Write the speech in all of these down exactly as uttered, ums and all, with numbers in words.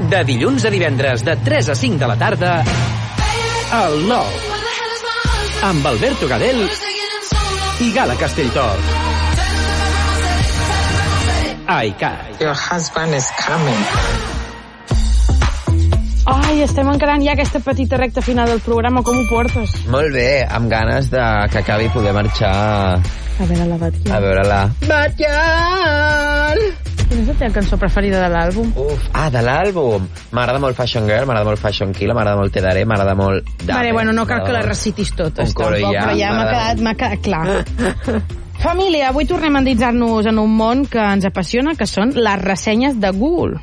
De dilluns a divendres, de tres a cinc de la tarda, al nou. Amb Alberto Gadel i Gala Castelltor. iCat. Your husband is coming. Ai, estem encarant ja aquesta petita recta final del programa. Com ho portes? Molt bé, amb ganes de que acabi poder marxar a veure la Batllal. A veure la Batllal. Quina és la teva cançó preferida de l'àlbum? Uf, ah, de l'àlbum. M'agrada molt Fashion Girl, m'agrada molt Fashion Killa, m'agrada molt Te Daré, m'agrada molt... Dame, vale, bueno, no cal que la recitis totes, tampoc, ja, però ja m'ha quedat, m'ha quedat clar. Família, avui tornem a endinsar-nos en un món que ens apassiona, que són les ressenyes de Google.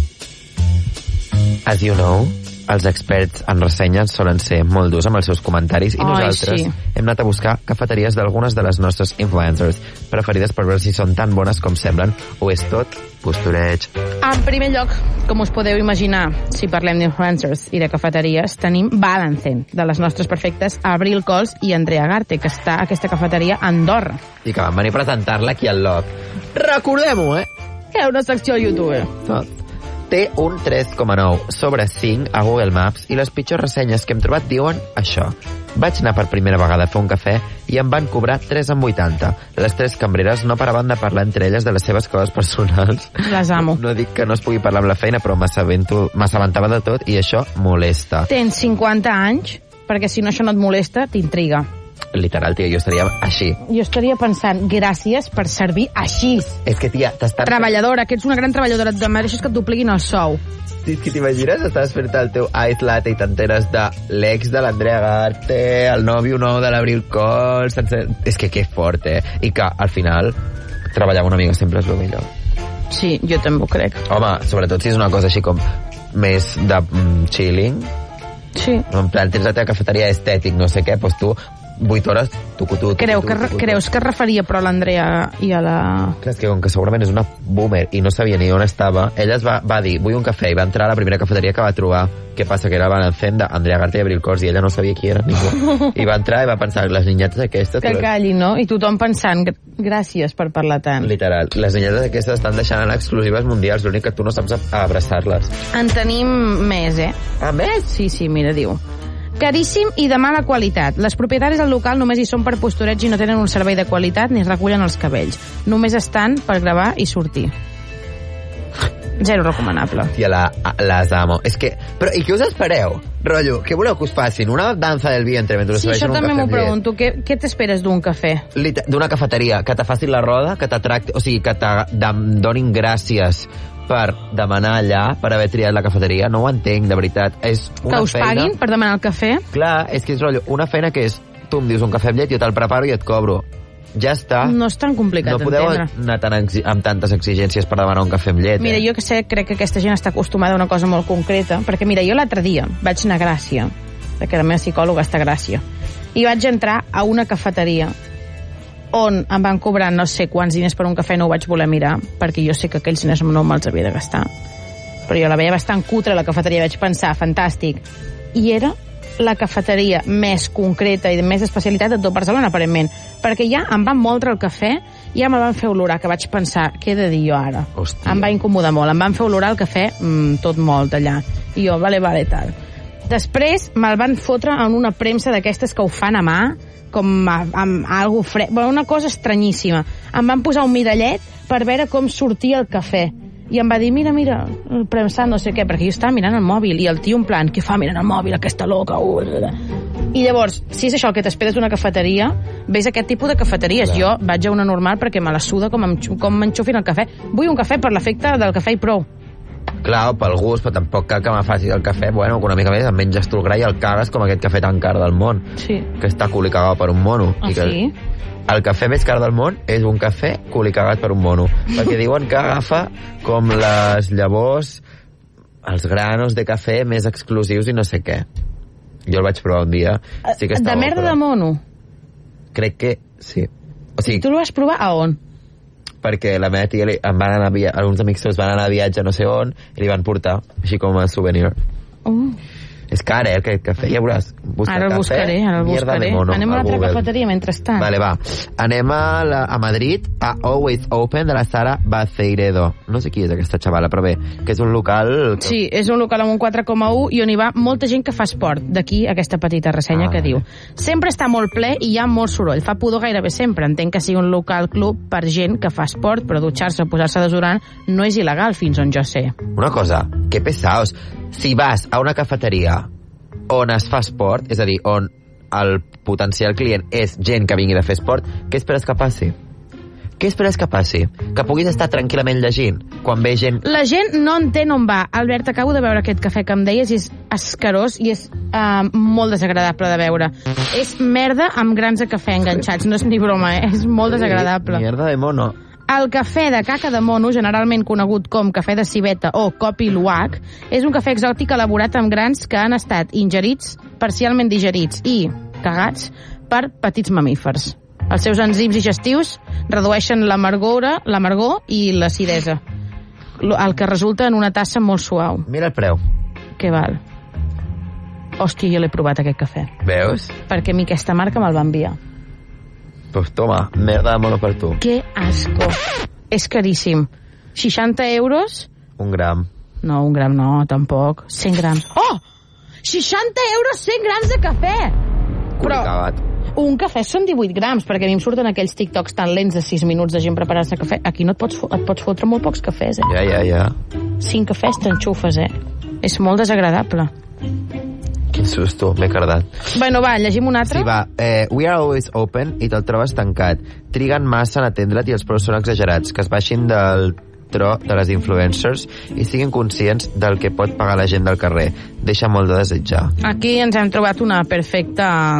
As you know, els experts en ressenyes solen ser molt durs amb els seus comentaris i Ai, nosaltres sí. hem anat a buscar cafeteries d'algunes de les nostres influencers preferides per veure si són tan bones com semblen o és tot postureig. En primer lloc, com us podeu imaginar, si parlem d'influencers i de cafeteries, tenim Balancen, de les nostres perfectes Abril Cols i Andrea Garte, que està a aquesta cafeteria a Andorra. I que van venir a presentar-la aquí al Loc. Recordem-ho, eh? Que és una secció a YouTube. Tot. Té un tres coma nou sobre cinc a Google Maps i les pitjors ressenyes que hem trobat diuen això. Vaig anar per primera vegada a fer un cafè i em van cobrar tres coma vuitanta. Les tres cambreres no paraven de parlar entre elles de les seves coses personals. Les amo. No dic que no es pugui parlar amb la feina, però m'assabentava de tot i això molesta. Tens cinquanta anys, perquè si no això no et molesta, t'intriga. Literal, tia, jo estaria així. Jo estaria pensant, gràcies per servir així. És que, tia, t'estàs... Treballadora, que ets una gran treballadora, et mereixes que et dupliquin el sou. Sí, que t'imagines, estàs fent el teu ice latte i t'enteres de l'ex de l'Andrea Garte, el nòvio nou de l'Abril Cols... És que que fort, eh? I que, al final, treballar amb una amiga sempre és el millor. Sí, jo també ho crec. Home, sobretot si és una cosa així com més de mm, chilling. Sí. En plan, tens la teva cafeteria estètic, no sé què, doncs tu... vuit hores, tu, tu, tu, Creu tu, que, tu, tu, creus que es referia però a l'Andrea i a la... Clar, és que com que segurament és una boomer i no sabia ni on estava, ella es va, va dir, vull un cafè, i va entrar a la primera cafeteria que va trobar. Què passa? Que era Balancen d'Andrea Garte i Abril Cols i ella no sabia qui era ningú. I va entrar i va pensar, les ninyetes aquestes... Que calli, no? I tothom pensant, gràcies per parlar tant. Literal, les ninyetes aquestes estan deixant anar exclusives mundials, l'únic que tu no saps abraçar-les. En tenim més, eh? Ah, més? Sí, sí, mira, diu... Caríssim i de mala qualitat. Les propietaris del local només hi són per postureig i no tenen un servei de qualitat ni recullen els cabells. Només estan per gravar i sortir. Zero recomanable. Tia, la, les amo. És que... Però, i què us espereu? Rotllo, què voleu que us facin? Una danza del vientre mentre us sí, serveixen un cafè? Sí, això també m'ho pregunto. Què, què t'esperes d'un cafè? D'una cafeteria, que te facin la roda, que t'atracti... O sigui, que te donin gràcies per demanar allà, per haver triat la cafeteria. No ho entenc, de veritat. És una que us feina... paguin per demanar el cafè? Clar, és que és rotllo, una feina que és tu em dius un cafè amb llet, jo te'l preparo i et cobro. Ja està. No és tan complicat d'entendre. No podeu entendre. anar tan exi amb tantes exigències per demanar un cafè amb llet. Mira, eh? jo que sé, crec que aquesta gent està acostumada a una cosa molt concreta, perquè mira, jo l'altre dia vaig anar a Gràcia, perquè la meva psicòloga està a Gràcia, i vaig entrar a una cafeteria on em van cobrar no sé quants diners per un cafè, no ho vaig voler mirar, perquè jo sé que aquells diners no me'ls havia de gastar. Però jo la veia bastant cutre, la cafeteria, vaig pensar, fantàstic. I era la cafeteria més concreta i de més especialitat de tot Barcelona, aparentment, perquè ja em van moldre el cafè, ja me'l van fer olorar, que vaig pensar, què he de dir jo ara? Hòstia. Em va incomodar molt, em van fer olorar el cafè mmm, tot molt allà. I jo, vale, vale, tal. Després me'l van fotre en una premsa d'aquestes que ho fan a mà, com amb, amb algo fred, bueno, una cosa estranyíssima. Em van posar un mirallet per veure com sortia el cafè. I em va dir, mira, mira, el premsat, no sé què, perquè jo estava mirant el mòbil, i el tio en plan, què fa mirant el mòbil, aquesta loca? Uh, I llavors, si és això el que t'esperes d'una cafeteria, ves aquest tipus de cafeteries. Clar. Jo vaig a una normal perquè me la suda com, em, com m'enxufin el cafè. Vull un cafè per l'efecte del cafè i prou. Clar, pel gust, però tampoc cal que me facis el cafè, bueno, que una mica més em menges tu el gra i el cagues com aquest cafè tan car del món. Sí. Que està cul i cagat per un mono. Ah, I que sí? El cafè més car del món és un cafè cul i cagat per un mono. Perquè diuen que agafa com les llavors, els granos de cafè més exclusius i no sé què. Jo el vaig provar un dia. Sí que de merda de mono? Crec que sí. O sigui, tu el vas provar a on? Perquè la meva tia li, em van anar a via, alguns amics seus van anar a viatge no sé on i li van portar, així com a souvenir. Uh. És car, eh, aquest cafè, ja veuràs. Busca Ara el cafè, buscaré, ara el mierda buscaré. de mono, Anem a a una altra Google. cafeteria mentrestant. Vale, va. Anem a, la, a Madrid, a Always Open de la Sara Baceiredo. No sé qui és aquesta xavala, però bé, que és un local... Que... Sí, és un local amb un quatre coma u i on hi va molta gent que fa esport. D'aquí aquesta petita ressenya Ah, que vale. diu: sempre està molt ple i hi ha molt soroll. Fa pudor gairebé sempre. Entenc que sigui un local club per gent que fa esport, però dutxar-se o posar-se desodorant no és il·legal, fins on jo sé. Una cosa, que pesaos. Si vas a una cafeteria on es fa esport, és a dir, on el potencial client és gent que vingui de fer esport, què esperes que passi? Què esperes que passi? Que puguis estar tranquil·lament llegint quan ve gent... La gent no entén on va. Albert, acabo de veure aquest cafè que em deies i és escarós i és uh, molt desagradable de veure. És merda amb grans de cafè enganxats, no és ni broma, eh? És molt desagradable. Mierda de mono. El cafè de caca de mono, generalment conegut com cafè de civeta o copi luwak, és un cafè exòtic elaborat amb grans que han estat ingerits, parcialment digerits i cagats per petits mamífers. Els seus enzims digestius redueixen l'amargor l'amargor i l'acidesa, el que resulta en una tassa molt suau. Mira el preu. Què val? Hòstia, jo l'he provat, aquest cafè. Veus? Perquè a mi aquesta marca me'l va enviar. Pues toma, merda de mono per tu. Que asco. És caríssim. seixanta euros? Un gram. No, un gram no, tampoc. cent grams. Oh! seixanta euros, cent grams de cafè! Culi cagat. un cafè són divuit grams, perquè a mi em surten aquells TikToks tan lents de sis minuts de gent preparant-se cafè. Aquí no et pots, et pots fotre molt pocs cafès, eh? Ja, ja, ja. cinc cafès t'enxufes, eh? És molt desagradable. Quin susto, m'he cardat. Bueno, va, llegim un altre? Sí, va. Eh, we are always open i te'l trobes tancat. Triguen massa en atendre't i els preus són exagerats. Que es baixin del tro de les influencers i siguin conscients del que pot pagar la gent del carrer. Deixa molt de desitjar. Aquí ens hem trobat una perfecta...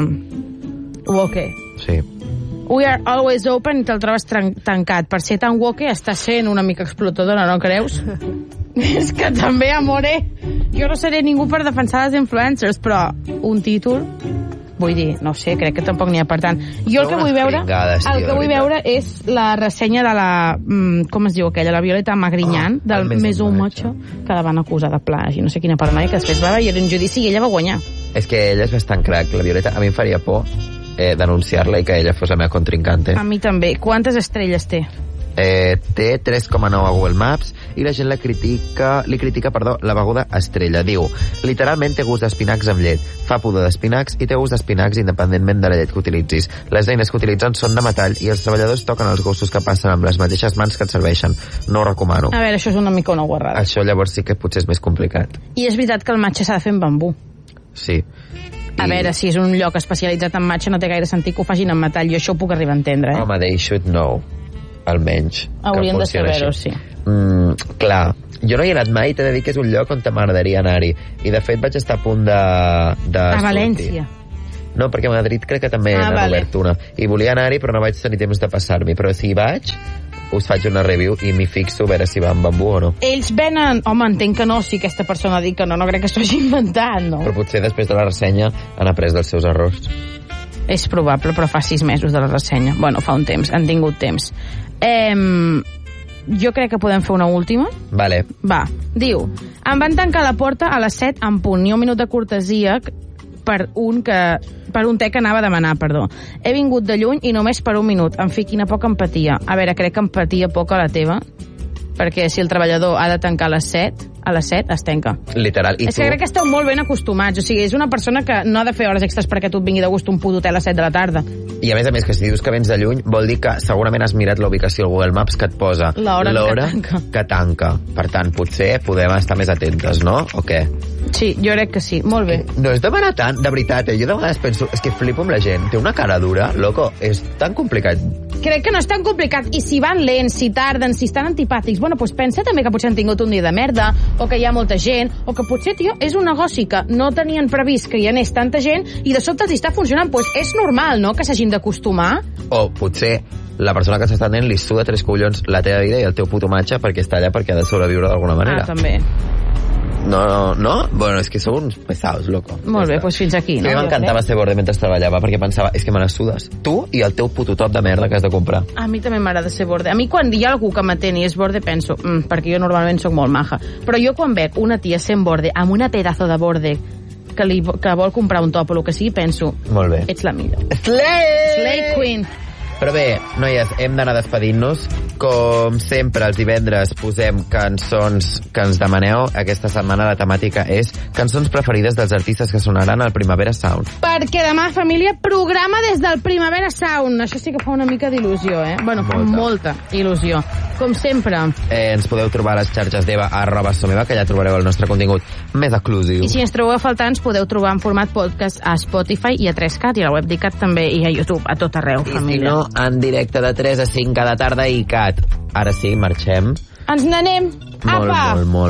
Woke. Sí. We are always open i te'l trobes tancat. Per ser tan woke està sent una mica explotadora, no creus? És que també, amore, jo no seré ningú per defensar les influencers, però un títol, vull dir, no sé, crec que tampoc n'hi ha per tant. Jo el que vull veure, el que vull veure és la ressenya de la, com es diu aquella, la Violeta Magrinyan, oh, del Maison Mocho, que la van acusar de plagi, no sé quina paranoia, que després va haver un judici i ella va guanyar. És que ella és bastant crac, la Violeta. A mi em faria por eh, denunciar-la i que ella fos la meva contrincante. A mi també. Quantes estrelles té? Eh, té tres coma nou a Google Maps i la gent la critica, li critica perdó, la beguda estrella. Diu, literalment té gust d'espinacs amb llet, fa pudor d'espinacs i té gust d'espinacs independentment de la llet que utilitzis. Les eines que utilitzen són de metall i els treballadors toquen els gossos que passen amb les mateixes mans que et serveixen. No ho recomano. A veure, això és una mica una guarrada. Això llavors sí que potser és més complicat. I és veritat que el matxa s'ha de fer amb bambú. Sí. A I... veure, si és un lloc especialitzat en matxa no té gaire sentit que ho facin en metall. Jo això ho puc arribar a entendre, eh? Home, they should know. Almenys. Haurien de saber-ho, sí. Mm, clar, jo no hi he anat mai i t'he de dir que és un lloc on m'agradaria anar-hi. I de fet vaig estar a punt de... de a sortir. València. No, perquè a Madrid crec que també Ah, n'han vale. obert una. I volia anar-hi però no vaig tenir temps de passar-m'hi. Però si hi vaig, us faig una review i m'hi fixo a veure si va amb bambú o no. Ells venen... Home, entenc que no, si aquesta persona ha dit que no, no crec que s'ho hagi inventat, no? Però potser després de la ressenya han après dels seus errors. És probable, però fa sis mesos de la ressenya. Bueno, fa un temps, han tingut temps. Eh, jo crec que podem fer una última. Vale. Va, diu, em van tancar la porta a les set en punt, i un minut de cortesia per un, que, per un te que anava a demanar, perdó. He vingut de lluny i només per un minut. En fi, quina poca empatia. A veure, crec que empatia poca la teva, perquè si el treballador ha de tancar a les set, a les set es tanca. Literal. I és tu? que crec que esteu molt ben acostumats. O sigui, és una persona que no ha de fer hores extres perquè tu et vingui de gust un puto hotel a les set de la tarda. I a més a més, que si dius que vens de lluny, vol dir que segurament has mirat la ubicació al Google Maps que et posa L'hora que tanca. que tanca. Per tant, potser podem estar més atentes, no? O què? Sí, jo crec que sí. Molt bé. No és demanar tant, de veritat, eh? Jo de vegades penso, és que flipo amb la gent, té una cara dura, loco, és tan complicat. Crec que no és tan complicat. I si van lents, si tarden, si estan antipàtics, bueno, doncs pensa també que potser han tingut un dia de merda, o que hi ha molta gent, o que potser, tio, és un negoci que no tenien previst que hi anés tanta gent i de sobte els està funcionant. Doncs pues és normal, no?, que s'hagin d'acostumar. O potser la persona que s'està atenent li suda tres collons la teva vida i el teu puto matxa perquè està allà perquè ha de sobreviure d'alguna manera. Ah, també. No, no, no? Bueno, és que sou uns pesados, loco. Molt bé, doncs fins aquí, no? A mi m'encantava ser borde mentre treballava perquè pensava, és que me les sudes. Tu i el teu puto top de merda que has de comprar. A mi també m'agrada ser borde. A mi quan hi ha algú que m'atén i és borde penso, mm, perquè jo normalment sóc molt maja, però jo quan veig una tia sent borde amb una pedazo de borde que, li, que vol comprar un top o el que sigui, penso, molt bé. Ets la millor. Slay! Slay Queen. Però bé, noies, hem d'anar despedint-nos. Com sempre, els divendres posem cançons que ens demaneu. Aquesta setmana la temàtica és cançons preferides dels artistes que sonaran al Primavera Sound. Perquè demà, família, programa des del Primavera Sound. Això sí que fa una mica d'il·lusió, eh? Bueno, molta, molta il·lusió. Com sempre. Eh, ens podeu trobar a les xarxes d'Eva, arroba Someva, que ja trobareu el nostre contingut més exclusiu. I si ens trobeu a faltar, ens podeu trobar en format podcast a Spotify i a tres cat, i a la web d'ICAT també, i a YouTube, a tot arreu, I família. I si no, en directe de tres a cinc cada tarda i ICAT. Ara sí, marxem. Ens n'anem. Molt, Apa! molt, molt.